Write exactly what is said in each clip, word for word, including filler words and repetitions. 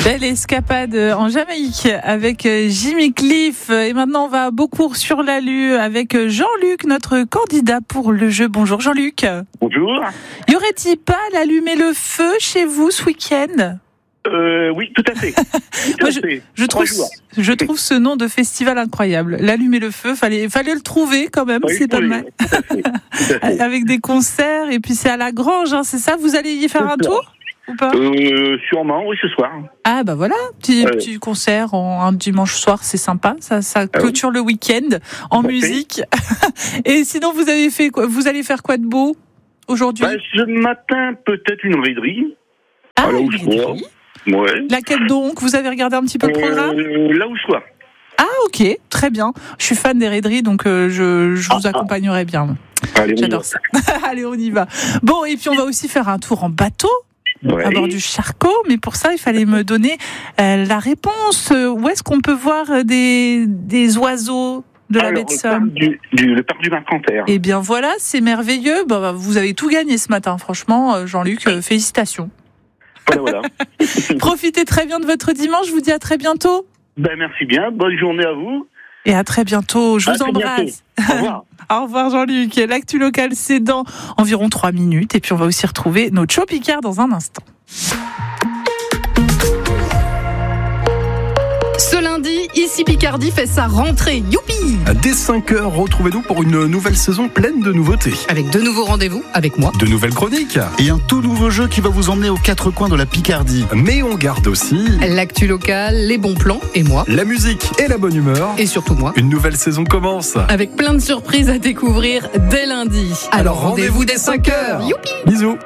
Belle escapade en Jamaïque avec Jimmy Cliff. Et maintenant, on va à Beaucourt sur l'Alu avec Jean-Luc, notre candidat pour le jeu. Bonjour Jean-Luc. Bonjour. Y aurait-il pas l'allumer le feu chez vous ce week-end ? Euh, oui, tout à fait. Tout Moi, à je, fait. je, trouve, je trouve ce nom de festival incroyable. L'allumer le feu, fallait, fallait le trouver quand même, Oui, c'est pas oui, mal. tout à fait, tout à fait. Avec des concerts, et puis c'est à la Grange, hein, c'est ça ? Vous allez y faire un tour ou pas ? euh, Sûrement, oui, ce soir. Ah bah voilà, petit, Ouais. petit concert en, un dimanche soir, c'est sympa, ça, ça clôture le week-end en Parfait. musique. Et sinon, vous avez fait quoi ? Vous allez faire quoi de beau aujourd'hui ? Bah, ce matin, peut-être une raiderie. Ah, là où une je vois. raiderie. Ouais. Laquelle donc ? Vous avez regardé un petit peu le programme ? Euh, là où je sois. Ah ok, très bien. Je suis fan des raideries, donc euh, je, je vous Ah, accompagnerai bien. Allez, on y J'adore va. ça. Allez, on y va. Bon, et puis on va aussi faire un tour en bateau. Ouais. À bord du Charcot, mais pour ça, il fallait me donner euh, la réponse. Où est-ce qu'on peut voir des, des oiseaux de la Alors, baie de le Somme ? parc du, du- le parc du Marcanterre. Eh bien voilà, c'est merveilleux. Bah, vous avez tout gagné ce matin, franchement, Jean-Luc, euh, félicitations. Voilà, voilà. Profitez très bien de votre dimanche, je vous dis à très bientôt. Ben, merci bien, bonne journée à vous. Et à très bientôt, je À vous très embrasse. bientôt. Au revoir. Au revoir Jean-Luc. L'actu locale, c'est dans environ trois minutes. Et puis on va aussi retrouver notre show Picard dans un instant. Ce lundi, ici Picardie fait sa rentrée. Youpi! Dès cinq heures, retrouvez-nous pour une nouvelle saison pleine de nouveautés. Avec de nouveaux rendez-vous avec moi. De nouvelles chroniques. Et un tout nouveau jeu qui va vous emmener aux quatre coins de la Picardie. Mais on garde aussi L'actu locale, les bons plans et moi. la musique et la bonne humeur. Et surtout moi. Une nouvelle saison commence. Avec plein de surprises à découvrir dès lundi. Alors rendez-vous dès cinq heures. Youpi! Bisous.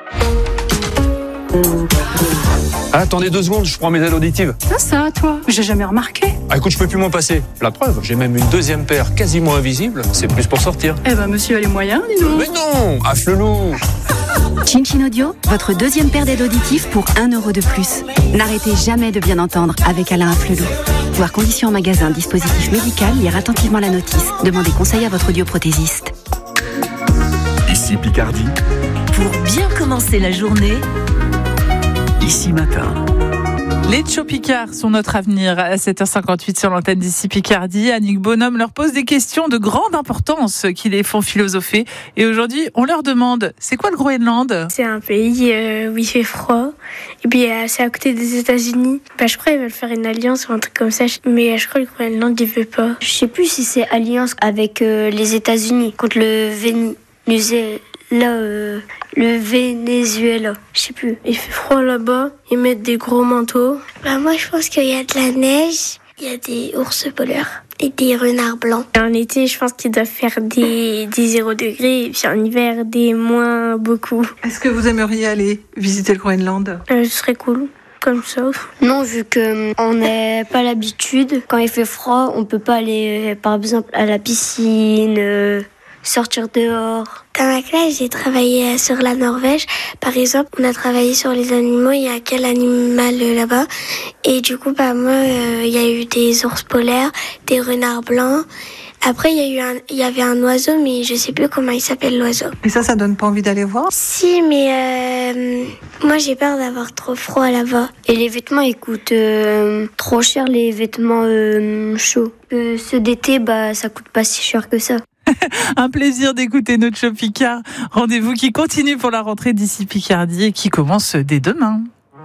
Ah, attendez deux secondes, je prends mes aides auditives. Ça, ça, toi, j'ai jamais remarqué. Ah, écoute, je peux plus m'en passer. La preuve, j'ai même une deuxième paire quasiment invisible. C'est plus pour sortir. Eh ben, monsieur a les moyens, dis donc. Mais non, afflelou. Chin Chin Audio, votre deuxième paire d'aides auditives pour un euro de plus. N'arrêtez jamais de bien entendre avec Alain Afflelou. Voir conditions en magasin, dispositif médical, lire attentivement la notice. Demandez conseil à votre audioprothésiste. Ici Picardie, Pour bien commencer la journée, ici matin. Les Show Picard sont notre avenir à sept heures cinquante-huit sur l'antenne d'ici Picardie. Annick Bonhomme leur pose des questions de grande importance qui les font philosopher. Et aujourd'hui, on leur demande, c'est quoi le Groenland ? C'est un pays euh, où il fait froid. Et puis euh, c'est à côté des États-Unis. Bah, je crois qu'ils veulent faire une alliance ou un truc comme ça. Mais euh, je crois que le Groenland, il veut pas. Je sais plus si c'est alliance avec euh, les États-Unis contre le Venezuela. Euh, le Venezuela. Je sais plus. Il fait froid là-bas. Ils mettent des gros manteaux. Bah moi je pense qu'il y a de la neige. Il y a des ours polaires et des renards blancs. En été, je pense qu'ils doivent faire des, des zéro degrés. Et puis en hiver, des moins beaucoup. Est-ce que vous aimeriez aller visiter le Groenland ? Euh, ce serait cool. Comme ça. Non, vu que on n'a pas l'habitude. Quand il fait froid, on peut pas aller, euh, par exemple, à la piscine, euh, sortir dehors. Dans ma classe, j'ai travaillé sur la Norvège. Par exemple, on a travaillé sur les animaux. Il y a quel animal euh, là-bas ? Et du coup, bah moi, euh, il y a eu des ours polaires, des renards blancs. Après, il y a eu un, il y avait un oiseau, mais je sais plus comment il s'appelle l'oiseau. Et ça, ça donne pas envie d'aller voir ? Si, mais euh, moi j'ai peur d'avoir trop froid là-bas. Et les vêtements, ils coûtent euh, trop cher, les vêtements euh, chauds. Euh, ceux d'été, bah ça coûte pas si cher que ça. Un plaisir d'écouter notre show Picard. Rendez-vous qui continue pour la rentrée d'ici Picardie et qui commence dès demain.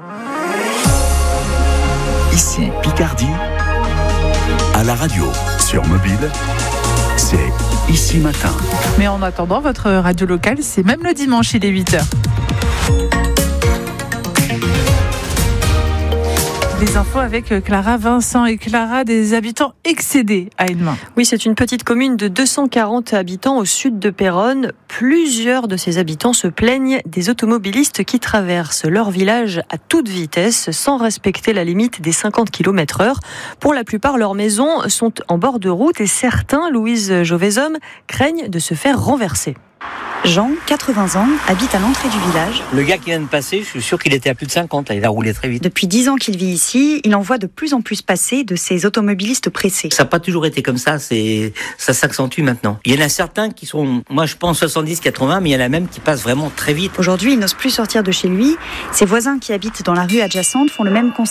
Ici Picardie, à la radio, sur mobile, c'est Ici Matin. Mais en attendant, votre radio locale, c'est même le dimanche, il est huit heures. Les infos avec Clara Vincent et Clara, des habitants excédés à Edmin. Oui, c'est une petite commune de deux cent quarante habitants au sud de Péronne. Plusieurs de ces habitants se plaignent des automobilistes qui traversent leur village à toute vitesse sans respecter la limite des cinquante kilomètres heure. Pour la plupart, leurs maisons sont en bord de route et certains, Louise Jauvezhomme, craignent de se faire renverser. Jean, quatre-vingts ans, habite à l'entrée du village. Le gars qui vient de passer, je suis sûr qu'il était à plus de cinquante, là, il a roulé très vite. Depuis dix ans qu'il vit ici, il en voit de plus en plus passer de ces automobilistes pressés. Ça n'a pas toujours été comme ça, c'est, ça s'accentue maintenant. Il y en a certains qui sont, moi je pense soixante-dix quatre-vingts, mais il y en a même qui passent vraiment très vite. Aujourd'hui, il n'ose plus sortir de chez lui. Ses voisins qui habitent dans la rue adjacente font le même constat.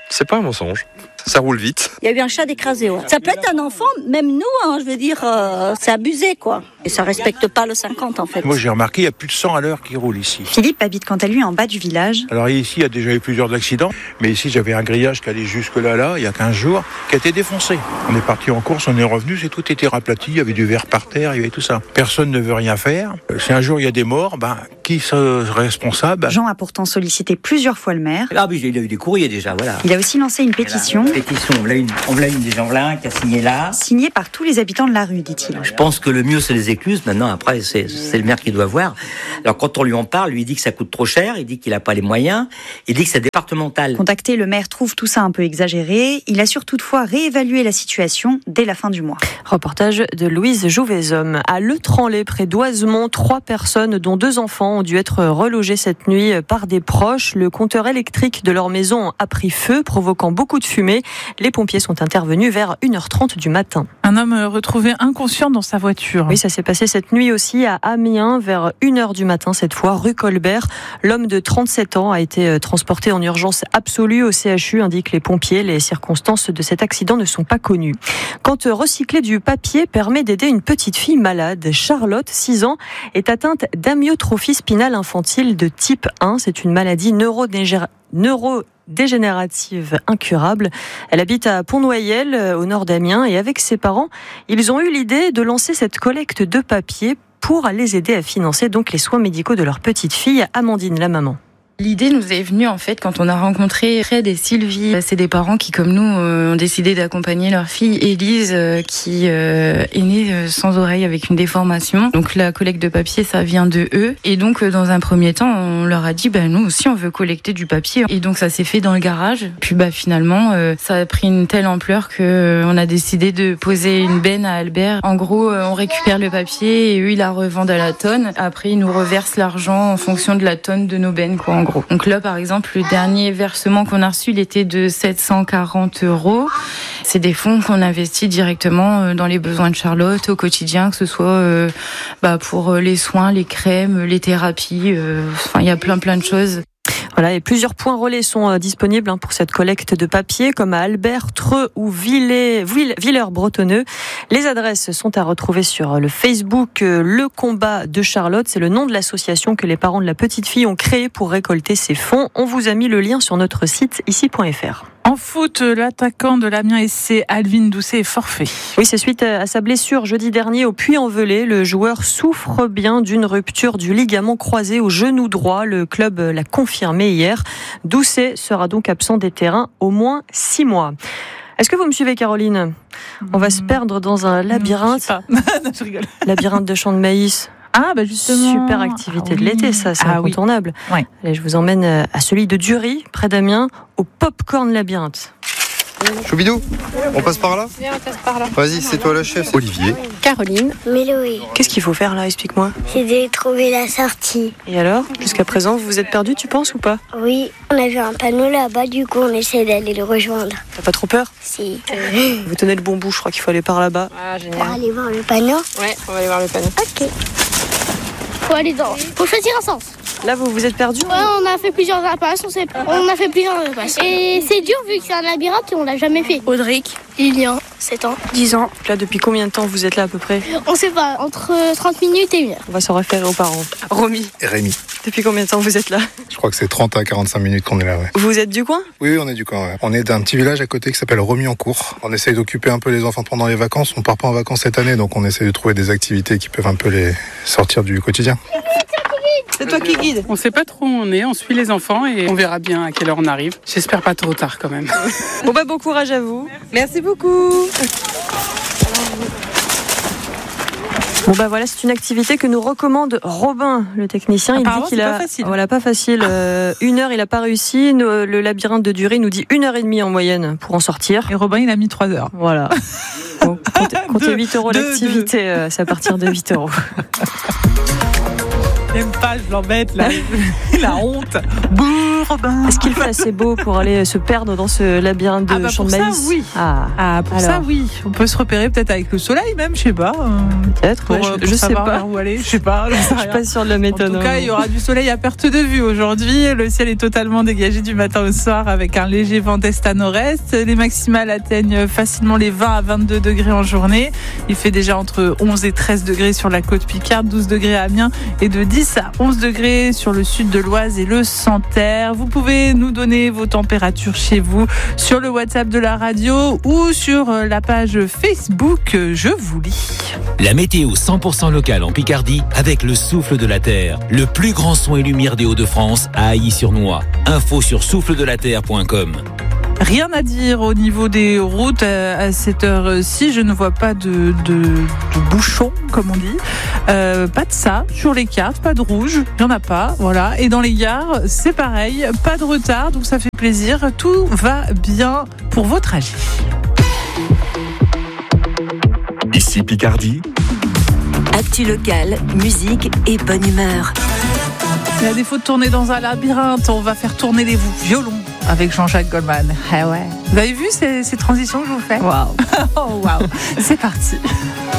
C'est pas un mensonge. Ça roule vite. Il y a eu un chat écrasé, ouais. Ça peut être un enfant, même nous, hein, je veux dire, euh, c'est abusé, quoi. Et ça respecte pas le cinquante, en fait. Moi, j'ai remarqué, il y a plus de cent à l'heure qui roule ici. Philippe habite quant à lui en bas du village. Alors ici, il y a déjà eu plusieurs accidents, mais ici, j'avais un grillage qui allait jusque là, là, il y a quinze jours, qui a été défoncé. On est parti en course, on est revenu, c'est tout était raplati, il y avait du verre par terre, il y avait tout ça. Personne ne veut rien faire. Si un jour il y a des morts, ben, qui sera responsable ? Jean a pourtant sollicité plusieurs fois le maire. Ah oui, il a eu des courriers déjà, voilà. Il a aussi lancé une pétition. Une pétition, on l'a une, on l'a une des gens là, qui a signé là. Signée par tous les habitants de la rue, dit-il. Je pense que le mieux, c'est les écluses. Maintenant, après, c'est, c'est le maire qui doit voir. Alors, quand on lui en parle, lui, il dit que ça coûte trop cher, il dit qu'il n'a pas les moyens, il dit que c'est départemental. Contacté, le maire trouve tout ça un peu exagéré. Il assure toutefois réévaluer la situation dès la fin du mois. Reportage de Louise Jouvezhomme. À Le Tranlay, près d'Oisemont, trois personnes, dont deux enfants, ont dû être relogées cette nuit par des proches. Le compteur électrique de leur maison a pris feu, provoquant beaucoup de fumée. Les pompiers sont intervenus vers une heure trente du matin. Un homme retrouvé inconscient dans sa voiture. Oui, ça s'est passé cette nuit aussi à Amiens, vers une heure du matin cette fois, rue Colbert. L'homme de trente-sept ans a été transporté en urgence absolue au C H U, indiquent les pompiers. Les circonstances de cet accident ne sont pas connues. Quand recycler du papier permet d'aider une petite fille malade, Charlotte, six ans, est atteinte d'amyotrophie spinale infantile de type un. C'est une maladie neurodégénérative. Neuro dégénérative incurable. Elle habite à Pont-Noyel, au nord d'Amiens, et avec ses parents, ils ont eu l'idée de lancer cette collecte de papier pour les aider à financer donc les soins médicaux de leur petite fille, Amandine, la maman. L'idée nous est venue en fait quand on a rencontré Fred et Sylvie. C'est des parents qui, comme nous, ont décidé d'accompagner leur fille Élise, qui est née sans oreille avec une déformation. Donc la collecte de papier, ça vient de eux. Et donc dans un premier temps, on leur a dit, bah nous aussi, on veut collecter du papier. Et donc ça s'est fait dans le garage. Puis bah finalement, ça a pris une telle ampleur que on a décidé de poser une benne à Albert. En gros, on récupère le papier et eux, ils la revendent à la tonne. Après, ils nous reversent l'argent en fonction de la tonne de nos bennes, quoi. Gros. Donc là, par exemple, le dernier versement qu'on a reçu, il était de sept cent quarante euros. C'est des fonds qu'on investit directement dans les besoins de Charlotte au quotidien, que ce soit euh, bah, pour les soins, les crèmes, les thérapies. Euh, enfin, il y a plein plein de choses. Voilà, et plusieurs points relais sont disponibles pour cette collecte de papier, comme à Albert, Treux ou Villers-Bretonneux. Les adresses sont à retrouver sur le Facebook Le Combat de Charlotte. C'est le nom de l'association que les parents de la petite fille ont créée pour récolter ces fonds. On vous a mis le lien sur notre site ici point f r. En foot, l'attaquant de l'Amiens S C, Alvin Doucet, est forfait. Oui, c'est suite à sa blessure jeudi dernier au Puy-en-Velay. Le joueur souffre bien d'une rupture du ligament croisé au genou droit. Le club l'a confirmé hier. Doucet sera donc absent des terrains au moins six mois. Est-ce que vous me suivez, Caroline ? On va se perdre dans un labyrinthe. Je sais pas. Non, je rigole. Labyrinthe de champs de maïs. Ah, bah justement. Super activité ah, oui. de l'été, ça, c'est ah, incontournable. Oui. Ouais. Allez, je vous emmène à celui de Dury, près d'Amiens, au Popcorn Labyrinthe. Choubidou, on passe par là ? Viens, on passe par là. Vas-y, c'est toi la chef. Olivier. Caroline. Méloé. Qu'est-ce qu'il faut faire là ? Explique-moi. J'ai dû trouver la sortie. Et alors ? Jusqu'à présent, vous vous êtes perdu, tu penses, ou pas ? Oui, on a vu un panneau là-bas, du coup on essaie d'aller le rejoindre. T'as pas trop peur ? Si. Vous tenez le bon bout, je crois qu'il faut aller par là-bas. Ah, génial. Pour aller voir le panneau ? Ouais, on va aller voir le panneau. Ok. Faut aller dans. Faut choisir un sens. Là, vous vous êtes perdu ? Ouais, on a fait plusieurs impasses, on, sait... on a fait plusieurs impasses. Et c'est dur vu que c'est un labyrinthe et on l'a jamais fait. Audric, Lilian, sept ans, dix ans. Là, depuis combien de temps vous êtes là à peu près ? On sait pas, entre trente minutes et une heure. On va s'en référer aux parents. Romy. Et Rémi. Depuis combien de temps vous êtes là ? Je crois que c'est trente à quarante-cinq minutes qu'on est là, ouais. Vous êtes du coin ? Oui, oui, on est du coin, ouais. On est d'un petit village à côté qui s'appelle Romy-en-Cour. On essaye d'occuper un peu les enfants pendant les vacances. On part pas en vacances cette année, donc on essaye de trouver des activités qui peuvent un peu les sortir du quotidien. C'est toi qui guide. On sait pas trop où on est, on suit les enfants et on verra bien à quelle heure on arrive. J'espère pas trop tard quand même. Bon bah bon courage à vous. Merci beaucoup. Bon bah voilà, c'est une activité que nous recommande Robin, le technicien. Il dit qu'il a, pas facile. Voilà, pas facile. Euh, une heure, il a pas réussi. Le labyrinthe de Dury nous dit une heure et demie en moyenne pour en sortir. Et Robin, il a mis trois heures. Voilà. Bon, comptez, comptez huit euros l'activité, euh, c'est à partir de huit euros. J'aime pas, je l'embête là. La honte. Bourdin. Est-ce qu'il fait assez beau pour aller se perdre dans ce labyrinthe de ah bah champs de pour maïs? ça, oui. Ah, ah pour alors. ça, oui. On peut se repérer peut-être avec le soleil même, je sais pas. Peut-être, pour, ouais, je, pour je sais savoir pas. vers où aller, je sais pas. Je suis pas sûre de la méthode. En tout cas, il y aura du soleil à perte de vue aujourd'hui. Le ciel est totalement dégagé du matin au soir avec un léger vent d'est à nord-est. Les maximales atteignent facilement les vingt à vingt-deux degrés en journée. Il fait déjà entre onze et treize degrés sur la côte Picarde, douze degrés à Amiens et de dix à onze degrés sur le sud de l'Oise et le Santerre. Vous pouvez nous donner vos températures chez vous sur le WhatsApp de la radio ou sur la page Facebook Je vous lis. La météo cent pour cent locale en Picardie avec le souffle de la terre. Le plus grand son et lumière des Hauts-de-France à Ailly-sur-Noix. Info sur souffle de la terre point com. Rien à dire au niveau des routes à cette heure-ci. Je ne vois pas de, de, de bouchons, comme on dit. Euh, pas de ça sur les cartes, pas de rouge, il n'y en a pas. Voilà. Et dans les gares, c'est pareil, pas de retard, donc ça fait plaisir. Tout va bien pour vos trajets. Ici Picardie. Actu locale, musique et bonne humeur. Et à défaut de tourner dans un labyrinthe, on va faire tourner les violons avec Jean-Jacques Goldman. Ah ouais. Vous avez vu ces, ces transitions que je vous fais? Waouh. Oh waouh. C'est parti.